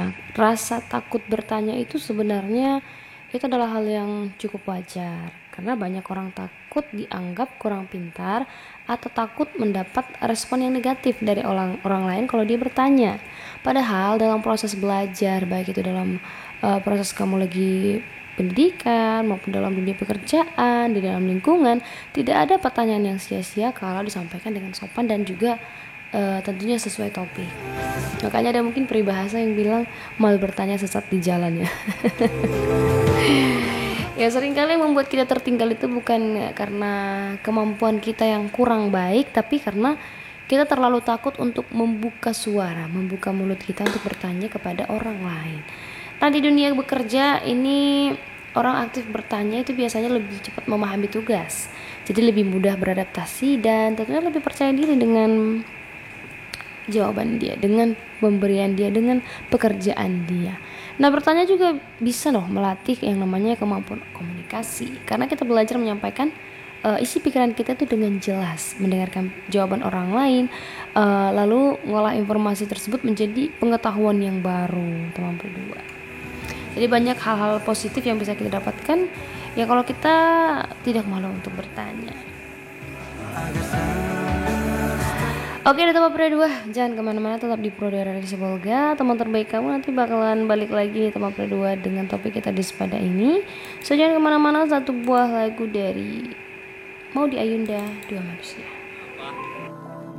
Nah, rasa takut bertanya itu sebenarnya itu adalah hal yang cukup wajar karena banyak orang takut dianggap kurang pintar atau takut mendapat respon yang negatif dari orang lain kalau dia bertanya. Padahal dalam proses belajar, baik itu dalam proses kamu lagi pendidikan maupun dalam dunia pekerjaan, di dalam lingkungan, tidak ada pertanyaan yang sia-sia kalau disampaikan dengan sopan dan juga tentunya sesuai topik. Makanya ada mungkin peribahasa yang bilang mal bertanya sesat di jalan ya. Ya seringkali yang membuat kita tertinggal itu bukan karena kemampuan kita yang kurang baik, tapi karena kita terlalu takut untuk membuka suara, membuka mulut kita untuk bertanya kepada orang lain. Nah di dunia bekerja ini orang aktif bertanya itu biasanya lebih cepat memahami tugas, jadi lebih mudah beradaptasi dan tentunya lebih percaya diri dengan jawaban dia, dengan pemberian dia, dengan pekerjaan dia. Nah bertanya juga bisa loh melatih yang namanya kemampuan komunikasi, karena kita belajar menyampaikan isi pikiran kita itu dengan jelas, mendengarkan jawaban orang lain, lalu ngolah informasi tersebut menjadi pengetahuan yang baru, teman berdua. Jadi banyak hal-hal positif yang bisa kita dapatkan ya kalau kita tidak malu untuk bertanya. Oke deh teman Pro 2, jangan kemana-mana, tetap di Pro 2 Radio. Semoga teman terbaik kamu nanti bakalan balik lagi nih teman Pro 2 dengan topik kita di pada ini. So jangan kemana-mana, satu buah lagu dari Maudy Ayunda, Dua Manusia.